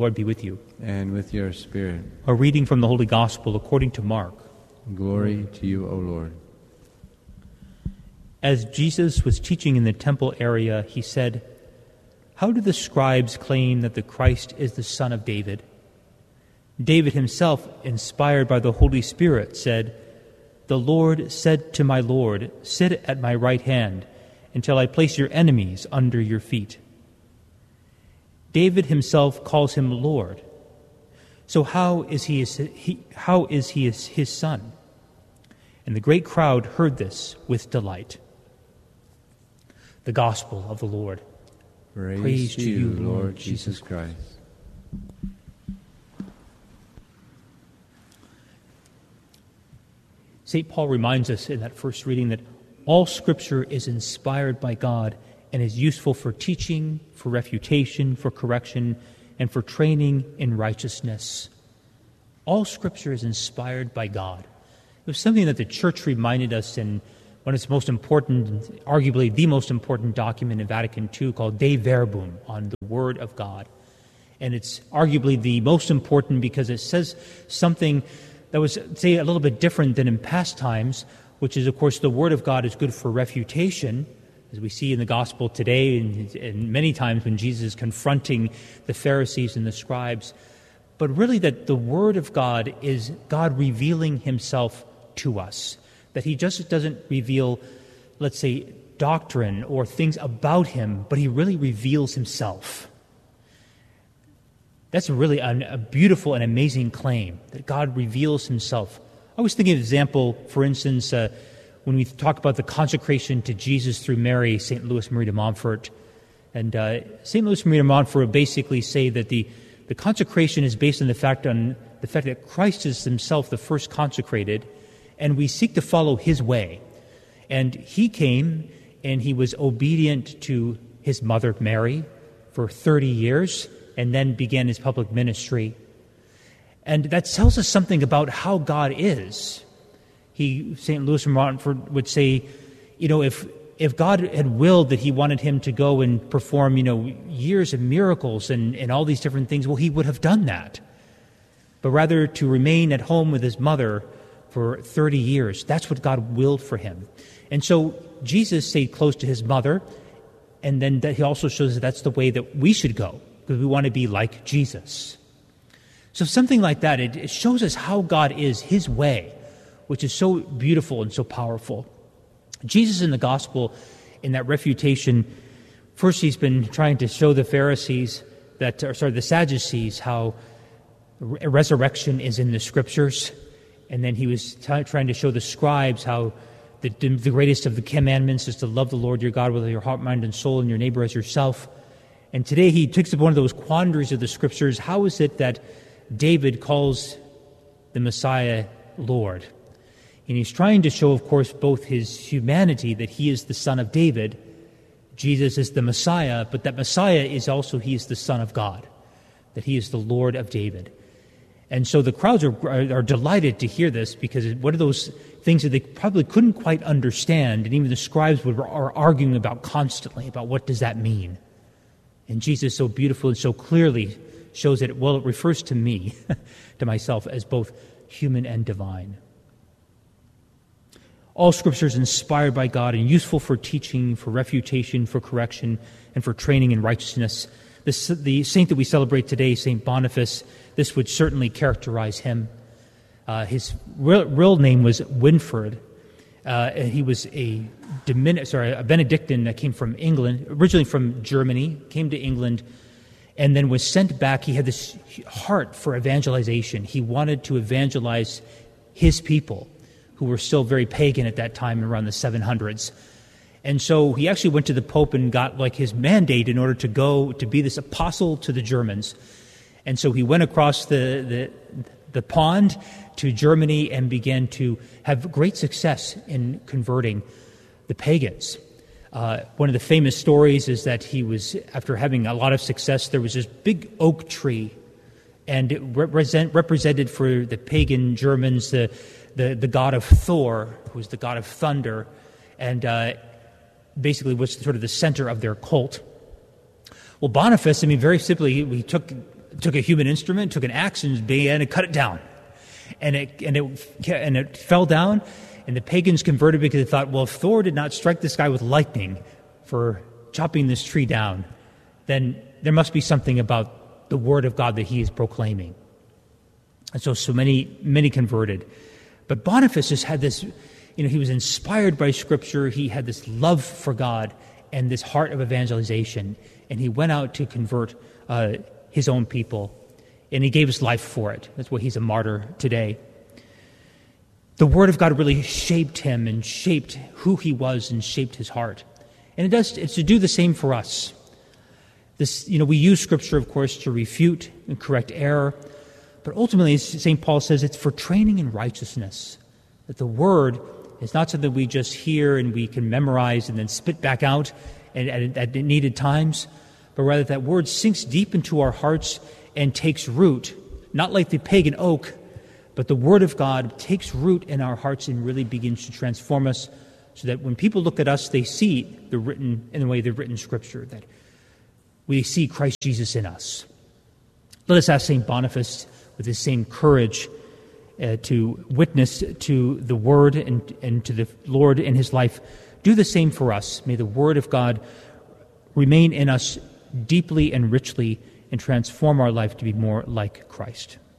Lord be with you. And with your spirit. A reading from the Holy Gospel according to Mark. Glory to you, O Lord. As Jesus was teaching in the temple area, he said, "How do the scribes claim that the Christ is the son of David? David himself, inspired by the Holy Spirit, said, 'The Lord said to my Lord, sit at my right hand until I place your enemies under your feet.' David himself calls him Lord. So how is he his son?" And the great crowd heard this with delight. The Gospel of the Lord. Praise to you, Lord Jesus Christ. St. Paul reminds us in that first reading that all Scripture is inspired by God and is useful for teaching, for refutation, for correction, and for training in righteousness. All Scripture is inspired by God. It was something that the Church reminded us in one of its most important, arguably the most important document in Vatican II, called De Verbum, on the Word of God. And it's arguably the most important because it says something that was, say, a little bit different than in past times, which is, of course, the Word of God is good for refutation, as we see in the Gospel today and many times when Jesus is confronting the Pharisees and the scribes. But really that the Word of God is God revealing himself to us. That he just doesn't reveal, let's say, doctrine or things about him, but he really reveals himself. That's really a beautiful and amazing claim, that God reveals himself. I was thinking of an example, for instance, when we talk about the consecration to Jesus through Mary, St. Louis Marie de Montfort. And St. Louis Marie de Montfort would basically say that the consecration is based on the fact that Christ is himself the first consecrated, and we seek to follow his way. And he came, and he was obedient to his mother Mary for 30 years, and then began his public ministry. And that tells us something about how God is. St. Louis de Montfort would say, if God had willed that he wanted him to go and perform, years of miracles and all these different things, well, he would have done that. But rather to remain at home with his mother for 30 years. That's what God willed for him. And so Jesus stayed close to his mother, and then that he also shows that that's the way that we should go, because we want to be like Jesus. So something like that, it shows us how God is, his way, which is so beautiful and so powerful. Jesus in the Gospel, in that refutation, first he's been trying to show the the Sadducees, how resurrection is in the Scriptures. And then he was trying to show the scribes how the greatest of the commandments is to love the Lord your God with your heart, mind, and soul, and your neighbor as yourself. And today he takes up one of those quandaries of the Scriptures. How is it that David calls the Messiah Lord? And he's trying to show, of course, both his humanity, that he is the son of David. Jesus is the Messiah, but that Messiah is also, he is the Son of God, that he is the Lord of David. And so the crowds are delighted to hear this, because one of those things that they probably couldn't quite understand, and even the scribes are arguing about constantly, about what does that mean. And Jesus so beautiful and so clearly shows that, it refers to me, to myself, as both human and divine. All Scripture is inspired by God and useful for teaching, for refutation, for correction, and for training in righteousness. The saint that we celebrate today, St. Boniface, this would certainly characterize him. His real name was Winfrid. He was a Benedictine that came from England, originally from Germany, came to England, and then was sent back. He had this heart for evangelization. He wanted to evangelize his people, who were still very pagan at that time, around the 700s. And so he actually went to the Pope and got his mandate in order to go to be this apostle to the Germans. And so he went across the pond to Germany and began to have great success in converting the pagans. One of the famous stories is that he was, after having a lot of success, there was this big oak tree, and it represented for the pagan Germans the god of Thor, who was the god of thunder, and basically was sort of the center of their cult. Well, Boniface, very simply, he took took a human instrument, took an axe, and began to cut it down. And it fell down, and the pagans converted because they thought, well, if Thor did not strike this guy with lightning for chopping this tree down, then there must be something about the word of God that he is proclaiming. And so many converted. But Boniface just had this, he was inspired by Scripture. He had this love for God and this heart of evangelization. And he went out to convert his own people. And he gave his life for it. That's why he's a martyr today. The Word of God really shaped him and shaped who he was and shaped his heart. And it's to do the same for us. We use Scripture, of course, to refute and correct error. But ultimately, as St. Paul says, it's for training in righteousness. That the Word is not something we just hear and we can memorize and then spit back out at needed times, but rather that Word sinks deep into our hearts and takes root, not like the pagan oak, but the Word of God takes root in our hearts and really begins to transform us so that when people look at us, they see the written Scripture, that we see Christ Jesus in us. Let us ask St. Boniface, with his same courage, to witness to the Word and to the Lord in his life, do the same for us. May the Word of God remain in us deeply and richly and transform our life to be more like Christ.